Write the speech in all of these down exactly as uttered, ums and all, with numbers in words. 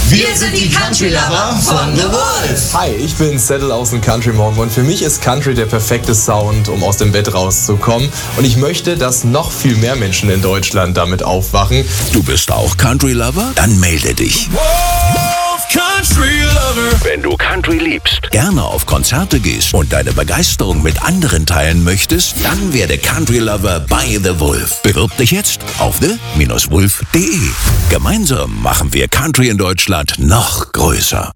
Wir sind die Country Lover von The Wolf. Hi, ich bin Settle aus dem Country Morgen und für mich ist Country der perfekte Sound, um aus dem Bett rauszukommen. Und ich möchte, dass noch viel mehr Menschen in Deutschland damit aufwachen. Du bist auch Country Lover? Dann melde dich. Wolf Country Lover. Wenn du Country liebst, gerne auf Konzerte gehst und deine Begeisterung mit anderen teilen möchtest, dann werde Country Lover bei The Wolf. Bewirb dich jetzt auf the Bindestrich wolf punkt de. Gemeinsam machen wir Country in Deutschland noch größer.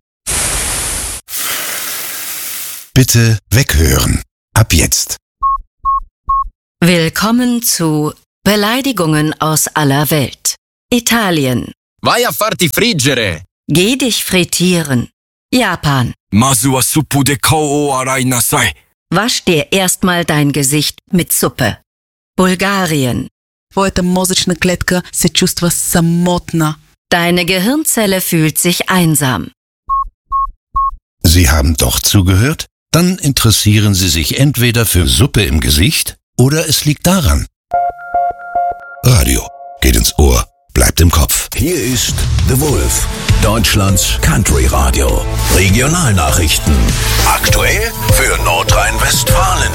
Bitte weghören. Ab jetzt. Willkommen zu Beleidigungen aus aller Welt. Italien. Vai a farti friggere. Geh dich frittieren. Japan. Masu wa suppu de kao o arai nasai. Wasch dir erstmal dein Gesicht mit Suppe. Bulgarien. Твоята мозъчна клетка се чувства самотна. Deine Gehirnzelle fühlt sich einsam. Sie haben doch zugehört? Dann interessieren Sie sich entweder für Suppe im Gesicht oder es liegt daran. Radio geht ins Ohr, bleibt im Kopf. Hier ist The Wolf, Deutschlands Country Radio. Regionalnachrichten. Aktuell für Nordrhein-Westfalen.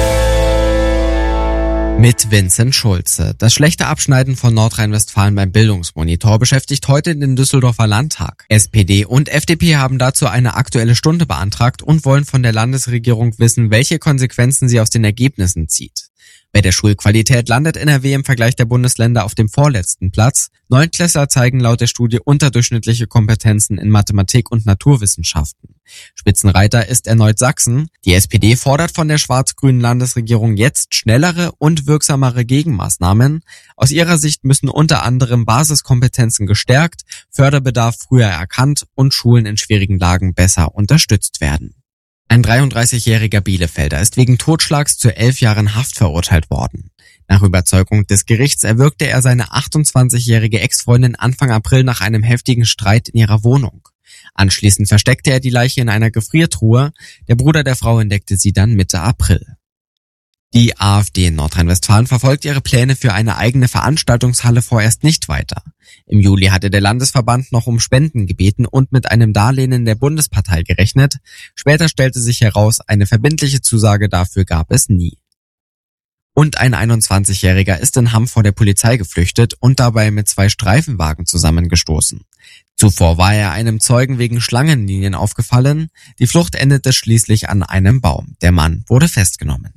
Mit Vincent Schulze. Das schlechte Abschneiden von Nordrhein-Westfalen beim Bildungsmonitor beschäftigt heute den Düsseldorfer Landtag. S P D und F D P haben dazu eine Aktuelle Stunde beantragt und wollen von der Landesregierung wissen, welche Konsequenzen sie aus den Ergebnissen zieht. Bei der Schulqualität landet N R W im Vergleich der Bundesländer auf dem vorletzten Platz. Neunklässler zeigen laut der Studie unterdurchschnittliche Kompetenzen in Mathematik und Naturwissenschaften. Spitzenreiter ist erneut Sachsen. Die S P D fordert von der schwarz-grünen Landesregierung jetzt schnellere und wirksamere Gegenmaßnahmen. Aus ihrer Sicht müssen unter anderem Basiskompetenzen gestärkt, Förderbedarf früher erkannt und Schulen in schwierigen Lagen besser unterstützt werden. Ein dreiunddreißigjähriger Bielefelder ist wegen Totschlags zu elf Jahren Haft verurteilt worden. Nach Überzeugung des Gerichts erwürgte er seine achtundzwanzigjährige Ex-Freundin Anfang April nach einem heftigen Streit in ihrer Wohnung. Anschließend versteckte er die Leiche in einer Gefriertruhe. Der Bruder der Frau entdeckte sie dann Mitte April. Die AfD in Nordrhein-Westfalen verfolgt ihre Pläne für eine eigene Veranstaltungshalle vorerst nicht weiter. Im Juli hatte der Landesverband noch um Spenden gebeten und mit einem Darlehen in der Bundespartei gerechnet. Später stellte sich heraus, eine verbindliche Zusage dafür gab es nie. Und ein einundzwanzigjähriger ist in Hamm vor der Polizei geflüchtet und dabei mit zwei Streifenwagen zusammengestoßen. Zuvor war er einem Zeugen wegen Schlangenlinien aufgefallen. Die Flucht endete schließlich an einem Baum. Der Mann wurde festgenommen.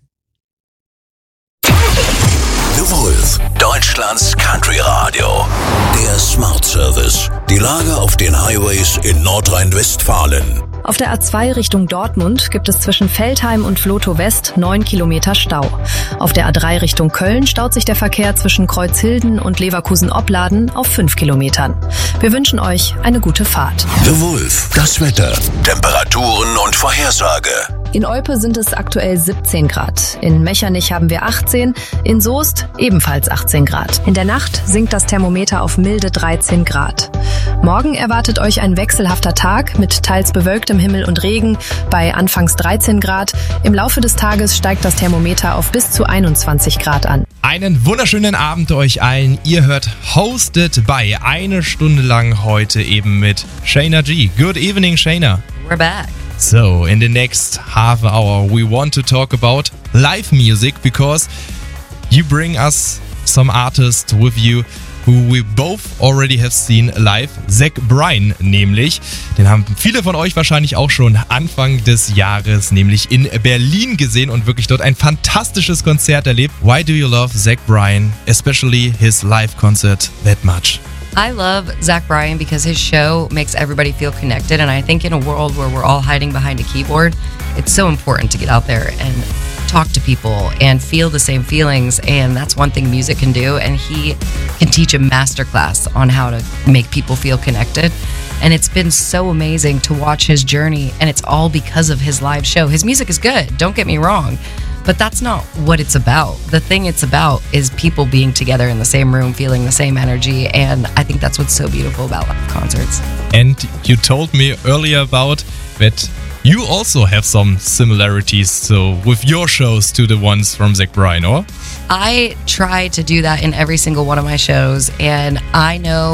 The Wolf, Deutschlands Country Radio. Der Smart Service. Die Lage auf den Highways in Nordrhein-Westfalen. Auf der A zwei Richtung Dortmund gibt es zwischen Veltheim und Vlotho West neun Kilometer Stau. Auf der A drei Richtung Köln staut sich der Verkehr zwischen Kreuzhilden und Leverkusen-Opladen auf fünf Kilometern. Wir wünschen euch eine gute Fahrt. The Wolf, das Wetter, Temperaturen und Vorhersage. In Olpe sind es aktuell siebzehn Grad. In Mechernich haben wir achtzehn, in Soest ebenfalls achtzehn Grad. In der Nacht sinkt das Thermometer auf milde dreizehn Grad. Morgen erwartet euch ein wechselhafter Tag mit teils bewölktem Himmel und Regen bei anfangs dreizehn Grad. Im Laufe des Tages steigt das Thermometer auf bis zu einundzwanzig Grad an. Einen wunderschönen Abend euch allen. Ihr hört Hosted by eine Stunde lang heute eben mit Shayna G. Good evening, Shayna. We're back. So, in the next half hour, we want to talk about live music because you bring us some artists with you who we both already have seen live. Zach Bryan nämlich, den haben viele von euch wahrscheinlich auch schon Anfang des Jahres nämlich in Berlin gesehen und wirklich dort ein fantastisches Konzert erlebt. Why do you love Zach Bryan, especially his live concert, that much? I love Zach Bryan because his show makes everybody feel connected, and I think in a world where we're all hiding behind a keyboard, it's so important to get out there and talk to people and feel the same feelings, and that's one thing music can do, and he can teach a masterclass on how to make people feel connected. And it's been so amazing to watch his journey, and it's all because of his live show. His music is good, don't get me wrong, but that's not what it's about. The thing it's about is people being together in the same room, feeling the same energy, and I think that's what's so beautiful about live concerts. And you told me earlier about that you also have some similarities so with your shows to the ones from Zach Bryan, or? I try to do that in every single one of my shows, and I know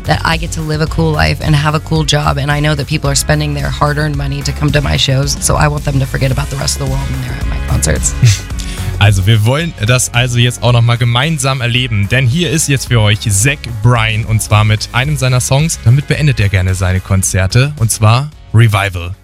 that I get to live a cool life and have a cool job, and I know that people are spending their hard-earned money to come to my shows, so I want them to forget about the rest of the world when they're at my concerts. Also wir wollen das also jetzt auch nochmal gemeinsam erleben, denn hier ist jetzt für euch Zach Bryan und zwar mit einem seiner Songs. Damit beendet er gerne seine Konzerte und zwar Revival.